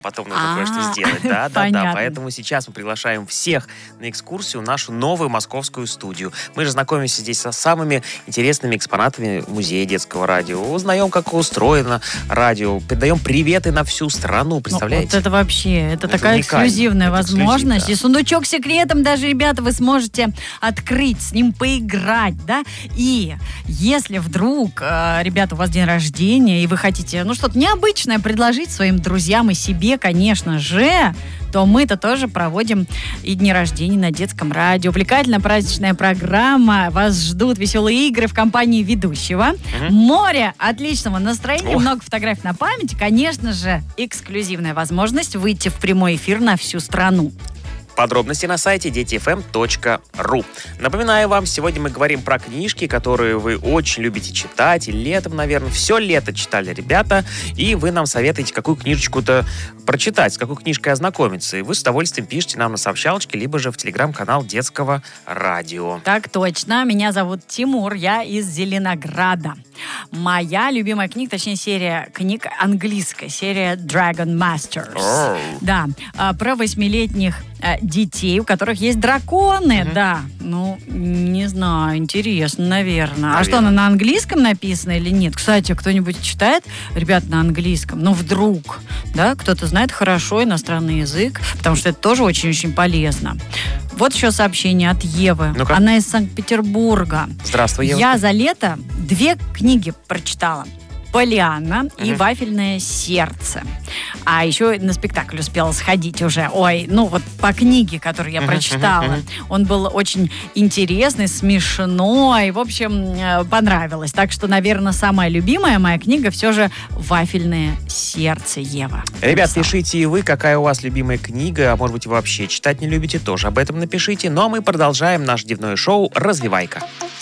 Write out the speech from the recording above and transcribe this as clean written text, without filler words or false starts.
Потом нужно кое-что сделать. Да. Поэтому сейчас мы приглашаем всех на экскурсию в нашу новую московскую студию. Мы же знакомимся здесь со самыми интересными экспонатами музея детского радио. Узнаем, как устроено радио. Передаем приветы на всю страну. Представляете? Вот это вообще, это такая эксклюзивная возможность. И сундучок с секретом даже, ребята, вы сможете открыть, с ним поиграть, да? И если вдруг, ребята, у вас день рождения, и вы хотите, что-то необычное предложить своим друзьям и себе, конечно же, то мы-то тоже проводим и дни рождения на детском радио. Увлекательная праздничная программа. Вас ждут веселые игры в компании ведущего. Море отличного настроения, много фотографий на память. Конечно же, эксклюзивная возможность выйти в прямой эфир на всю страну. Подробности на сайте детифм.ру. Напоминаю вам, сегодня мы говорим про книжки, которые вы очень любите читать. И летом, наверное, все лето читали ребята. И вы нам советуете, какую книжечку-то прочитать, с какой книжкой ознакомиться. И вы с удовольствием пишите нам на сообщалочке, либо же в телеграм-канал Детского радио. Так точно. Меня зовут Тимур, я из Зеленограда. Моя любимая книга, точнее серия книг английская, серия Dragon Masters. Да, про 8-летних детей, у которых есть драконы, да. Не знаю, интересно, наверное. А что, она на английском написана или нет? Кстати, кто-нибудь читает, ребят, на английском? Вдруг, да, кто-то знает хорошо иностранный язык, потому что это тоже очень-очень полезно. Вот еще сообщение от Евы. Ну-ка. Она из Санкт-Петербурга. Здравствуй, Ева. Я за лето 2 книги прочитала. «Полианна» и «Вафельное сердце». А еще на спектакль успела сходить уже. По книге, которую я прочитала. Он был очень интересный, смешной. В общем, понравилось. Так что, наверное, самая любимая моя книга все же «Вафельное сердце», Ева. Ребят, пишите и вы, какая у вас любимая книга. А может быть, вы вообще читать не любите, тоже об этом напишите. Ну а мы продолжаем наше дневное шоу «Развивайка».